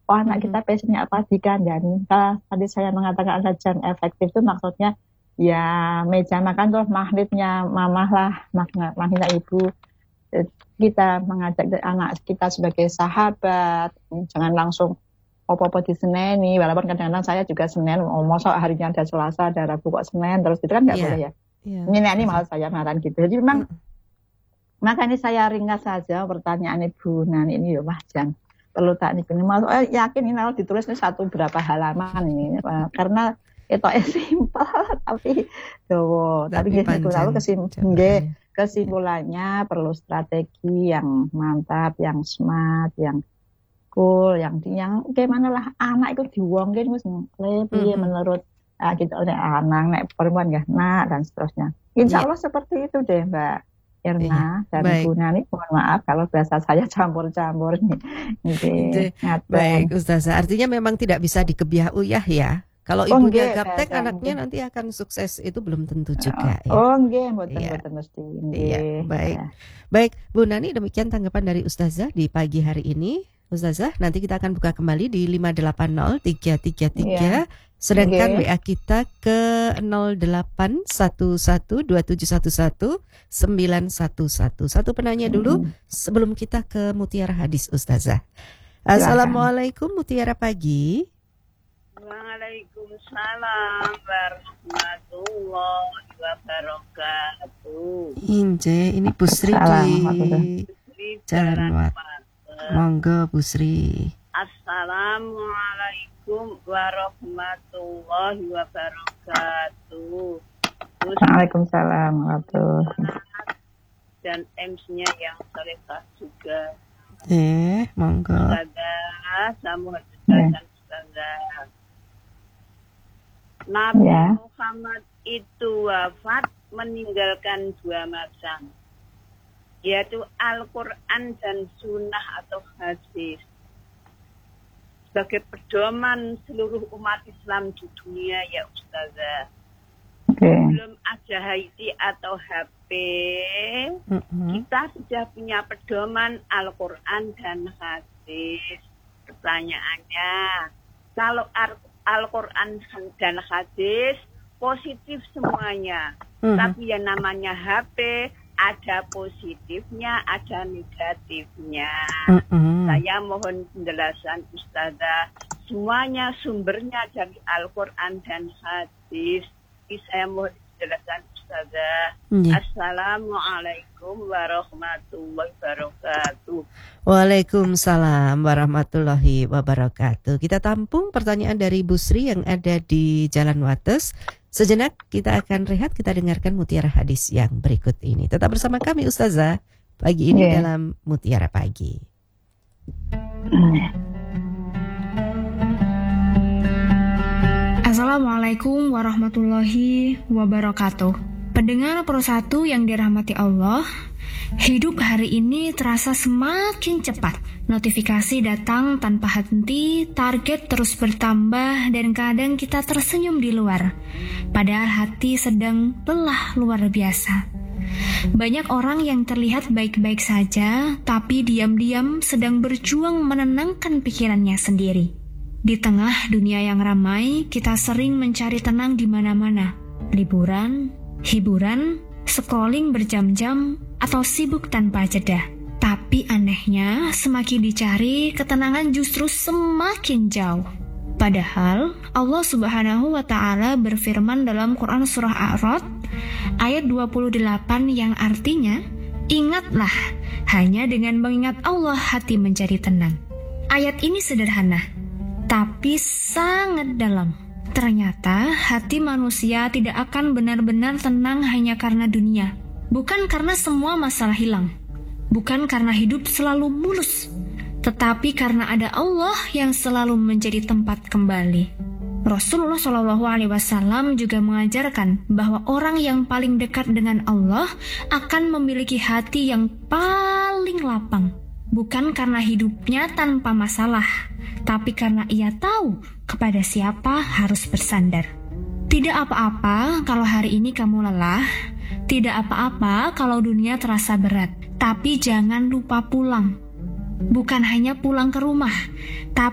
anak kita passionnya apa di kandang. Tadi saya mengatakan ada jam efektif itu maksudnya ya meja makan tuh magnetnya mamah lah, magnetnya ibu. Kita mengajak anak kita sebagai sahabat, jangan langsung apa-apa di Senin nih, walaupun kadang-kadang saya juga Senin, masa harinya ada Selasa, ada Rabu kok Senin, terus itu kan nggak boleh ya. Ini malah saya marah gitu. Jadi memang makanya saya ringkas saja pertanyaan Ibu Nani ini ya Mas Jan. Perlu tak nih, yakin ini kalau ditulis ini satu berapa halaman ini, karena itu simpel tapi kesimpulannya perlu strategi yang mantap, yang smart, yang cool, yang gimana lah anak itu diwongin wis lebih menurut gitu oleh anak nek perempuan ya nak dan seterusnya. Insya Allah seperti itu deh Mbak Irna dan Ibu Nani. Mohon maaf kalau bahasa saya campur-campur nih. Baik Ustazah, artinya memang tidak bisa dikebiah uyah ya. Kalau ibunya gaptek, anaknya nanti akan sukses, itu belum tentu juga. Mboten mesti. Baik, Bu Nani, demikian tanggapan dari Ustazah di pagi hari ini. Ustazah, nanti kita akan buka kembali di 580-333, sedangkan WA kita ke 081127119111. Satu penanya dulu sebelum kita ke Mutiara Hadis Ustazah. Assalamualaikum Mutiara pagi. Waalaikumsalam warahmatullahi wabarakatuh. Ini Bu Sri di Jalan Wates. Monggo Bu Sri. Assalamualaikum warahmatullahi wabarakatuh. Waalaikumsalam warahmatullahi. Dan MC-nya yang salehah juga. Monggo. Ustazah, dan Ustazah. Nabi Muhammad itu wafat meninggalkan 2 macam, yaitu Al-Quran dan Sunnah atau hadis sebagai pedoman seluruh umat Islam di dunia ya Ustazah. Belum ada HIT atau HP, kita sudah punya pedoman Al-Quran dan hadis. Pertanyaannya, kalau Al-Quran dan hadis positif semuanya, tapi yang namanya HP ada positifnya, ada negatifnya. Saya mohon penjelasan Ustazah. Semuanya sumbernya dari Al-Quran dan hadis. Saya mohon penjelasan Ustazah. Assalamualaikum warahmatullahi wabarakatuh. Waalaikumsalam warahmatullahi wabarakatuh. Kita tampung pertanyaan dari Bu Sri yang ada di Jalan Wates. Sejenak kita akan rehat, kita dengarkan Mutiara Hadis yang berikut ini. Tetap bersama kami Ustazah pagi ini dalam Mutiara Pagi. Assalamualaikum warahmatullahi wabarakatuh. Pendengar Pro 1 yang dirahmati Allah, hidup hari ini terasa semakin cepat. Notifikasi datang tanpa henti, target terus bertambah, dan kadang kita tersenyum di luar. Padahal hati sedang lelah luar biasa. Banyak orang yang terlihat baik-baik saja, tapi diam-diam sedang berjuang menenangkan pikirannya sendiri. Di tengah dunia yang ramai, kita sering mencari tenang di mana-mana. Liburan, hiburan, scrolling berjam-jam, atau sibuk tanpa jeda. Tapi anehnya, semakin dicari, ketenangan justru semakin jauh. Padahal, Allah Subhanahu wa Ta'ala berfirman dalam Quran Surah A'raf ayat 28 yang artinya, ingatlah, hanya dengan mengingat Allah hati menjadi tenang. Ayat ini sederhana, tapi sangat dalam. Ternyata hati manusia tidak akan benar-benar tenang hanya karena dunia. Bukan karena semua masalah hilang. Bukan karena hidup selalu mulus. Tetapi karena ada Allah yang selalu menjadi tempat kembali. Rasulullah SAW juga mengajarkan bahwa orang yang paling dekat dengan Allah akan memiliki hati yang paling lapang. Bukan karena hidupnya tanpa masalah, tapi karena ia tahu kepada siapa harus bersandar. Tidak apa-apa kalau hari ini kamu lelah, tidak apa-apa kalau dunia terasa berat, tapi jangan lupa pulang. Bukan hanya pulang ke rumah, tapi